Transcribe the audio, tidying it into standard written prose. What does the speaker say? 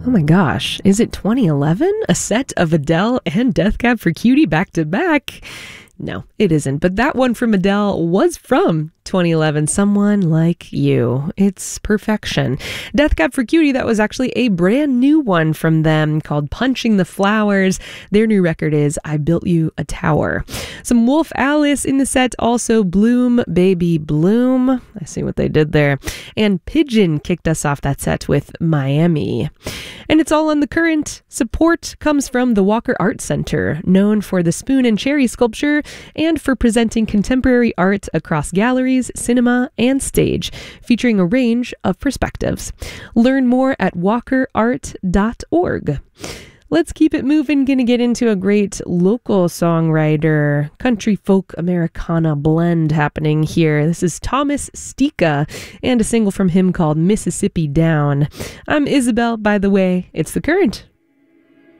Oh my gosh, is it 2011? A set of Adele and Death Cab for Cutie back to back? No, it isn't. But that one from Adele was from 2011, Someone Like You. It's perfection. Death Cab for Cutie, that was actually a brand new one from them called Punching the Flowers. Their new record is I Built You a Tower. Some Wolf Alice in the set, also Bloom Baby Bloom. I see what they did there. And Pigeon kicked us off that set with Miami. And it's all on The Current. Support comes from the Walker Art Center, known for the Spoon and Cherry sculpture and for presenting contemporary art across galleries, cinema, and stage, featuring a range of perspectives. Learn more at walkerart.org. Let's keep it moving. Gonna get into a great local songwriter, country folk Americana blend happening here. This is Thomas Stika and a single from him called Mississippi Down. I'm Isabel, by the way. It's The Current.